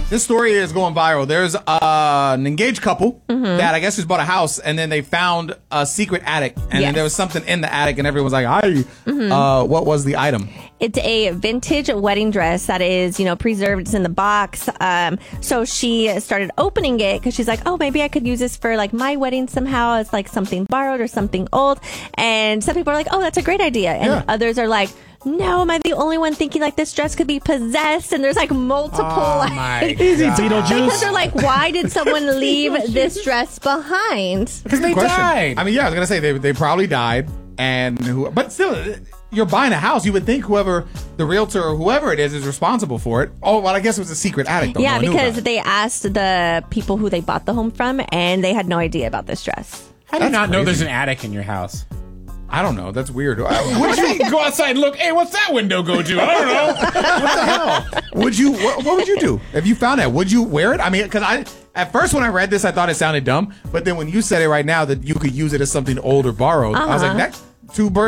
This story is going viral. There's an engaged couple that I guess just bought a house, and then they found a secret attic, and then there was something in the attic, and everyone was like, "Hi." What was the item? It's a vintage wedding dress that is, preserved. It's in the box. So she started opening it because she's like, oh, maybe I could use this for like my wedding somehow. It's like something borrowed or something old. And some people are like, oh, that's a great idea. And others are like, no, am I the only one thinking like this dress could be possessed? And there's like multiple. Easy, Beetlejuice. Because they're like, why did someone leave this dress behind? Because they died. I mean, I was gonna say they probably died, but still, you're buying a house. You would think whoever the realtor or whoever it is responsible for it. Oh, well, I guess it was a secret attic. Though. Yeah, because they asked the people who they bought the home from, and they had no idea about this dress. How do you not know there's an attic in your house? I don't know. That's weird. Would you go outside and look? Hey, what's that window go to? I don't know. What the hell? What would you do if you found that? Would you wear it? I mean, because at first when I read this, I thought it sounded dumb. But then when you said it right now that you could use it as something old or borrowed, I was like, that's two birds